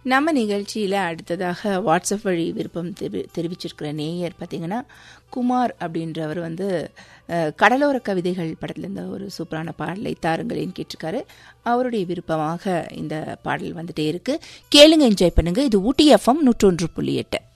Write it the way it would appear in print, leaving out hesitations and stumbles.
நம்ம நிகழ்ச்சியில் அடுத்ததாக வாட்ஸ்அப் வழி விருப்பம் தெரிவிச்சிருக்கிற நேயர் பார்த்தீங்கன்னா குமார் அப்படின்றவர் கடலோர கவிதைகள் படத்துலேருந்து ஒரு சூப்பரான பாடலை தாருங்களேன்னு கேட்டிருக்காரு. அவருடைய விருப்பமாக இந்த பாடல் வந்துட்டே இருக்கு. கேளுங்க, என்ஜாய் பண்ணுங்க. இது ஊட்டி FM 101.8.